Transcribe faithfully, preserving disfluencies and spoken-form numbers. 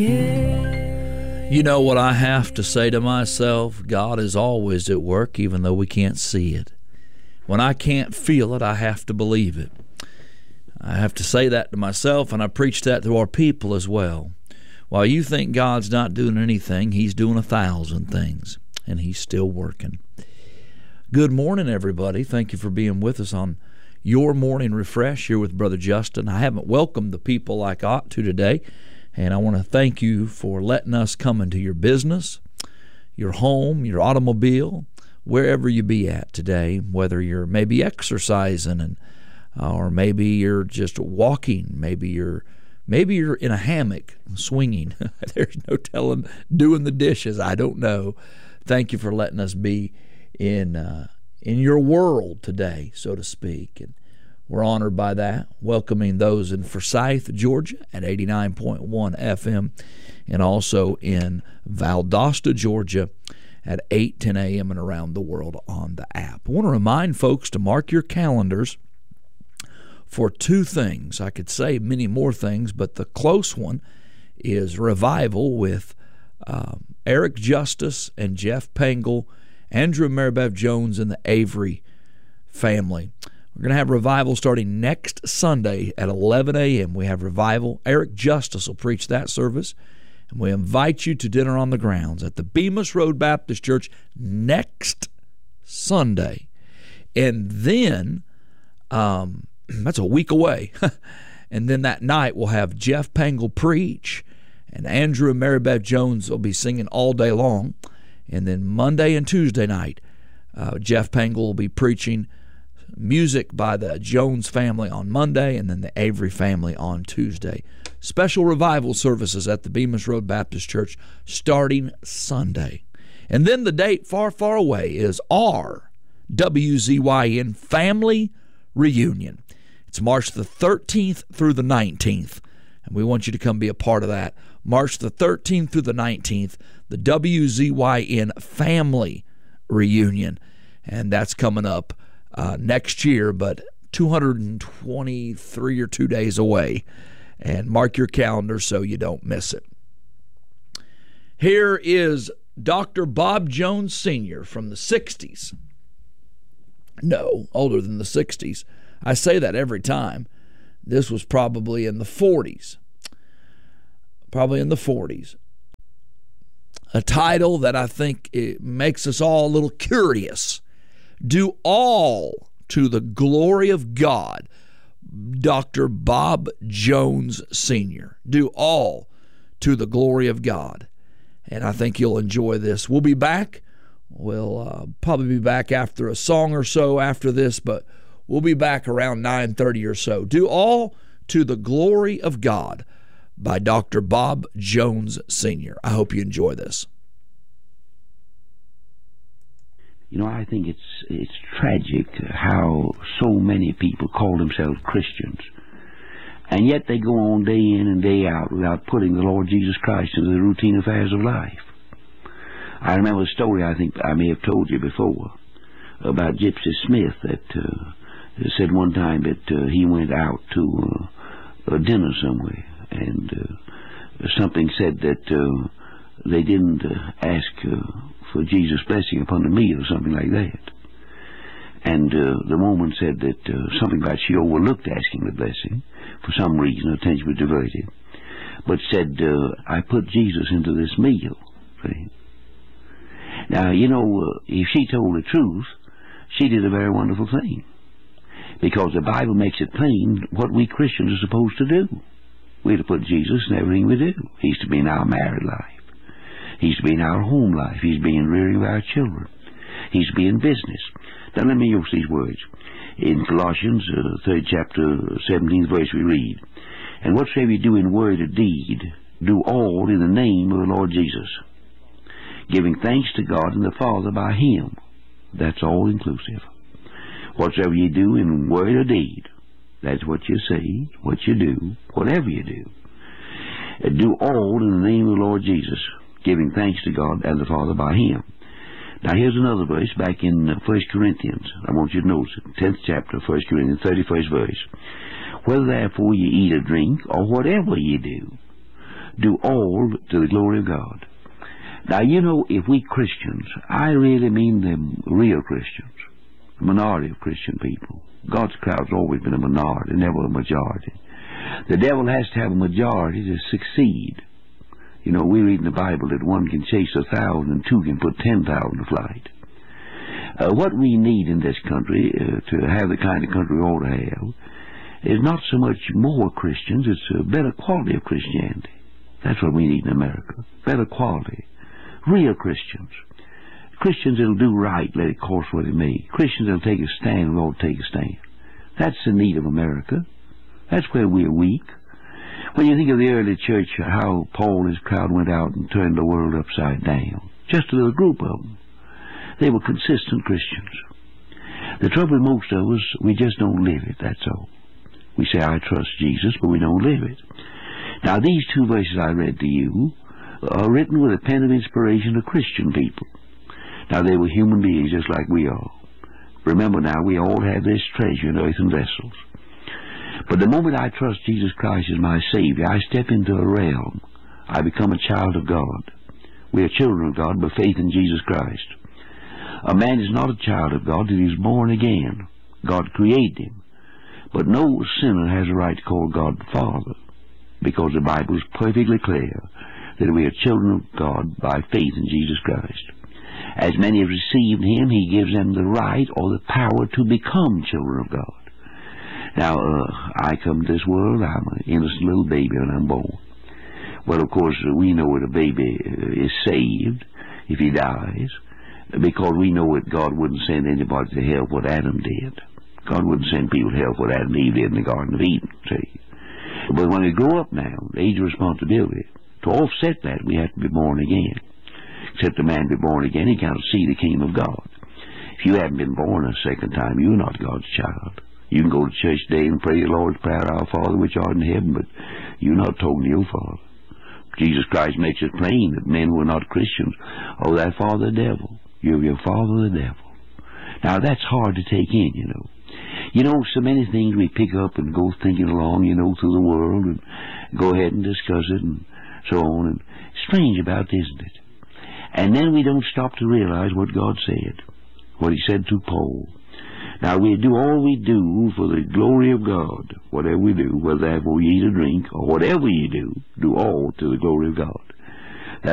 You know what I have to say to myself? God is always at work, even though we can't see it. When I can't feel it, I have to believe it. I have to say that to myself, and I preach that to our people as well. While you think God's not doing anything, He's doing a thousand things, and He's still working. Good morning, everybody. Thank you for being with us on Your Morning Refresh here with Brother Justin. I haven't welcomed the people like I ought to today, and I want to thank you for letting us come into your business, your home, your automobile, wherever you be at today, whether you're maybe exercising and or maybe you're just walking, maybe you're maybe you're in a hammock swinging. There's no telling, doing the dishes. I don't know. Thank you for letting us be in uh, in your world today, so to speak. And we're honored by that, welcoming those in Forsyth, Georgia at eighty-nine point one F M, and also in Valdosta, Georgia at eight ten A M and around the world on the app. I want to remind folks to mark your calendars for two things. I could say many more things, but the close one is Revival with um, Eric Justice and Jeff Pengel, Andrew and Maribeth Jones, and the Avery family. We're going to have Revival starting next Sunday at eleven A M We have Revival. Eric Justice will preach that service, and we invite you to dinner on the grounds at the Bemis Road Baptist Church next Sunday. And then, um, that's a week away. And then that night we'll have Jeff Pengel preach, and Andrew and Maribeth Jones will be singing all day long. And then Monday and Tuesday night, uh, Jeff Pengel will be preaching music by the Jones family on Monday, and then the Avery family on Tuesday. Special revival services at the Bemis Road Baptist Church starting Sunday. And then the date far, far away is our W Z Y N Family Reunion. It's March the thirteenth through the nineteenth, and we want you to come be a part of that. March the thirteenth through the nineteenth, the W Z Y N Family Reunion, and that's coming up uh, next year, but two hundred twenty-three or two days away. And mark your calendar so you don't miss it. Here is Doctor Bob Jones Senior from the sixties. No, older than the sixties. I say that every time. This was probably in the forties. Probably in the forties. A title that I think it makes us all a little curious. Do all to the glory of God. Doctor Bob Jones Senior Do all to the glory of God. And I think you'll enjoy this. We'll be back. We'll uh, probably be back after a song or so after this, but we'll be back around nine thirty or so. Do all to the glory of God by Doctor Bob Jones Senior I hope you enjoy this. You know, I think it's it's tragic how so many people call themselves Christians, and yet they go on day in and day out without putting the Lord Jesus Christ into the routine affairs of life. I remember a story I think I may have told you before about Gypsy Smith that uh, said one time that uh, he went out to uh, a dinner somewhere, and uh, something said that uh, they didn't uh, ask uh, for Jesus' blessing upon the meal or something like that. And uh, the woman said that uh, something about she overlooked asking the blessing for some reason, her attention was diverted, but said, uh, I put Jesus into this meal. See? Now, you know, uh, if she told the truth, she did a very wonderful thing, because the Bible makes it plain what we Christians are supposed to do. We're to put Jesus in everything we do. He's to be in our married life. He's to be in our home life. He's to be in rearing of our children. He's to be in business. Now let me use these words. In Colossians, uh, third chapter, seventeenth verse, we read, And whatsoever you do in word or deed, do all in the name of the Lord Jesus, giving thanks to God and the Father by Him. That's all inclusive. Whatsoever you do in word or deed, that's what you say, what you do, whatever you do. Do all in the name of the Lord Jesus, giving thanks to God and the Father by Him. Now here's another verse back in First Corinthians. I want you to notice it. tenth chapter, First Corinthians, thirty-first verse. Whether therefore you eat or drink, or whatever you do, do all to the glory of God. Now, you know, if we Christians, I really mean the real Christians, the minority of Christian people. God's crowd's always been a minority, never a majority. The devil has to have a majority to succeed. You know, we read in the Bible that one can chase a thousand and two can put ten thousand to flight. Uh, what we need in this country uh, to have the kind of country we ought to have is not so much more Christians, it's a better quality of Christianity. That's what we need in America. Better quality. Real Christians. Christians that'll do right, let it cost what it may. Christians that'll take a stand, we ought to take a stand. That's the need of America. That's where we're weak. When you think of the early church, how Paul and his crowd went out and turned the world upside down. Just a little group of them. They were consistent Christians. The trouble with most of us, we just don't live it, that's all. We say, I trust Jesus, but we don't live it. Now, these two verses I read to you are written with a pen of inspiration to Christian people. Now, they were human beings just like we are. Remember now, we all have this treasure in earthen vessels. But the moment I trust Jesus Christ as my Savior, I step into a realm. I become a child of God. We are children of God by faith in Jesus Christ. A man is not a child of God till he is born again. God created him. But no sinner has a right to call God Father, because the Bible is perfectly clear that we are children of God by faith in Jesus Christ. As many have received him, he gives them the right or the power to become children of God. Now, uh, I come to this world, I'm an innocent little baby when I'm born. Well, of course, we know that a baby is saved if he dies, because we know that God wouldn't send anybody to hell what Adam did. God wouldn't send people to hell what Adam and Eve did in the Garden of Eden, see. But when we grow up now, the age of responsibility, to offset that, we have to be born again. Except a man be born again, he cannot see the kingdom of God. If you haven't been born a second time, you're not God's child. You can go to church today and pray the Lord's Prayer, Our Father which art in heaven, but you're not talking to your Father. Jesus Christ makes it plain that men who are not Christians, oh, that father the devil. You're your father the devil. Now, that's hard to take in, you know. You know, so many things we pick up and go thinking along, you know, through the world and go ahead and discuss it and so on. And strange about it, isn't it? And then we don't stop to realize what God said, what he said to Paul. Now, we do all we do for the glory of God, whatever we do, whether we eat or drink or whatever you do, do all to the glory of God.